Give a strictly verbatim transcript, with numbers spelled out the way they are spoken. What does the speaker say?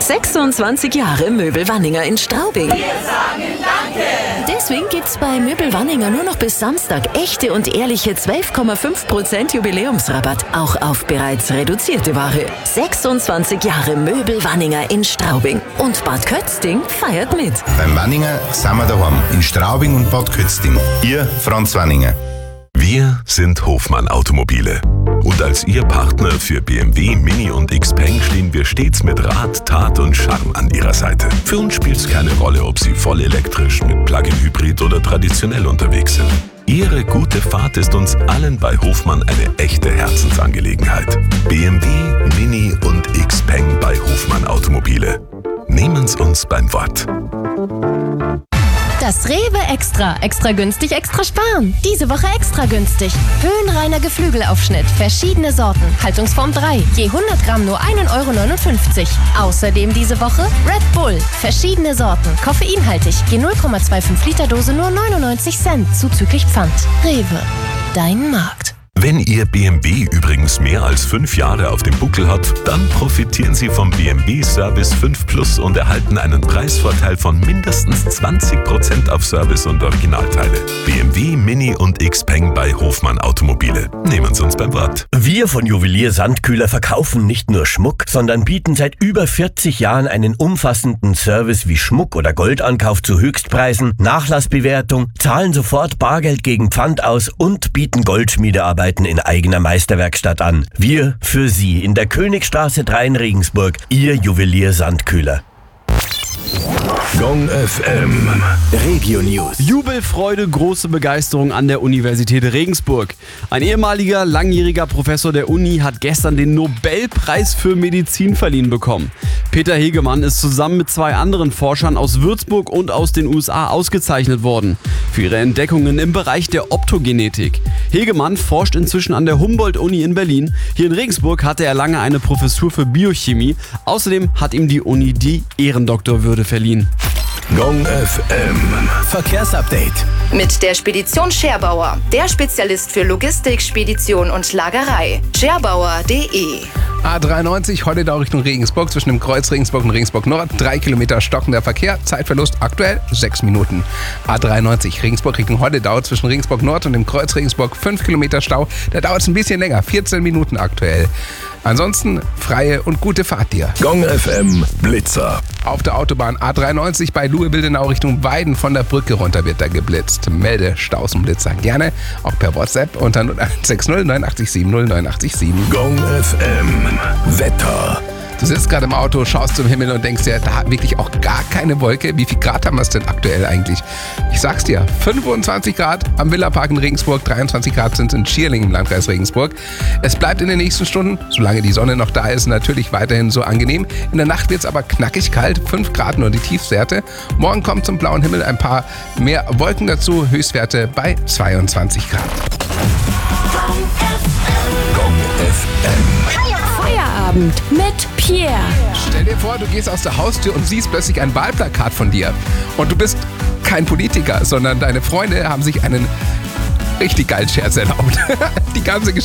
sechsundzwanzig Jahre Möbel Wanninger in Straubing. Wir sagen Danke! Deswegen gibt's bei Möbel Wanninger nur noch bis Samstag echte und ehrliche zwölf Komma fünf Prozent Jubiläumsrabatt. Auch auf bereits reduzierte Ware. sechsundzwanzig Jahre Möbel Wanninger in Straubing. Und Bad Kötzting feiert mit. Beim Wanninger sind wir daheim. In Straubing und Bad Kötzting. Ihr Franz Wanninger. Wir sind Hofmann Automobile. Und als Ihr Partner für B M W, Mini und Xpeng stehen wir stets mit Rat, Tat und Charme an Ihrer Seite. Für uns spielt es keine Rolle, ob Sie voll elektrisch, mit Plug-in-Hybrid oder traditionell unterwegs sind. Ihre gute Fahrt ist uns allen bei Hofmann eine echte Herzensangelegenheit. B M W, Mini und Xpeng bei Hofmann Automobile. Nehmen Sie uns beim Wort. Das Rewe Extra. Extra günstig, extra sparen. Diese Woche extra günstig. Höhenreiner Geflügelaufschnitt. Verschiedene Sorten. Haltungsform drei. Je hundert Gramm nur ein Euro neunundfünfzig. Außerdem diese Woche Red Bull. Verschiedene Sorten. Koffeinhaltig. Je null Komma fünfundzwanzig Liter Dose nur neunundneunzig Cent. Zuzüglich Pfand. Rewe. Dein Markt. Wenn Ihr B M W übrigens mehr als fünf Jahre auf dem Buckel hat, dann profitieren Sie vom B M W Service fünf Plus und erhalten einen Preisvorteil von mindestens zwanzig Prozent auf Service und Originalteile. B M W, Mini und Xpeng bei Hofmann Automobile. Nehmen Sie uns beim Wort. Wir von Juwelier Sandkühler verkaufen nicht nur Schmuck, sondern bieten seit über vierzig Jahren einen umfassenden Service wie Schmuck- oder Goldankauf zu Höchstpreisen, Nachlassbewertung, zahlen sofort Bargeld gegen Pfand aus und bieten Goldschmiedearbeit in eigener Meisterwerkstatt an. Wir für Sie in der Königstraße drei in Regensburg. Ihr Juwelier Sandkühler. Gong F M Regio News. Jubelfreude, große Begeisterung an der Universität Regensburg. Ein ehemaliger, langjähriger Professor der Uni hat gestern den Nobelpreis für Medizin verliehen bekommen. Peter Hegemann ist zusammen mit zwei anderen Forschern aus Würzburg und aus den U S A ausgezeichnet worden für ihre Entdeckungen im Bereich der Optogenetik. Hegemann forscht inzwischen an der Humboldt-Uni in Berlin. Hier in Regensburg hatte er lange eine Professur für Biochemie. Außerdem hat ihm die Uni die Ehrendoktorwürde verliehen. Gong F M Verkehrsupdate. Mit der Spedition Scherbauer, der Spezialist für Logistik, Spedition und Lagerei. scherbauer punkt de. A dreiundneunzig, heute da Richtung Regensburg, zwischen dem Kreuz Regensburg und Regensburg Nord. Drei Kilometer stockender Verkehr, Zeitverlust aktuell sechs Minuten. A dreiundneunzig, Regensburg Richtung Hoddedau, zwischen Regensburg Nord und dem Kreuz Regensburg fünf Kilometer Stau. Da dauert es ein bisschen länger, vierzehn Minuten aktuell. Ansonsten freie und gute Fahrt dir. Gong F M Blitzer. Auf der Autobahn A dreiundneunzig bei Luhe-Wildenau Richtung Weiden von der Brücke runter wird da geblitzt. Melde Staus und Blitzer gerne, auch per WhatsApp unter null eins sechs null neun acht sieben null neun acht sieben. Gong F M Wetter. Du sitzt gerade im Auto, schaust zum Himmel und denkst dir, da hat wirklich auch gar keine Wolke. Wie viel Grad haben wir es denn aktuell eigentlich? Ich sag's dir, fünfundzwanzig Grad am Villapark in Regensburg, dreiundzwanzig Grad sind es in Schierling im Landkreis Regensburg. Es bleibt in den nächsten Stunden, solange die Sonne noch da ist, natürlich weiterhin so angenehm. In der Nacht wird's aber knackig kalt, fünf Grad nur die Tiefstwerte. Morgen kommt zum blauen Himmel ein paar mehr Wolken dazu, Höchstwerte bei zweiundzwanzig Grad. Gong F M Feierabend mit Pierre. Stell dir vor, du gehst aus der Haustür und siehst plötzlich ein Wahlplakat von dir. Und du bist kein Politiker, sondern deine Freunde haben sich einen richtig geilen Scherz erlaubt. Die ganze Geschichte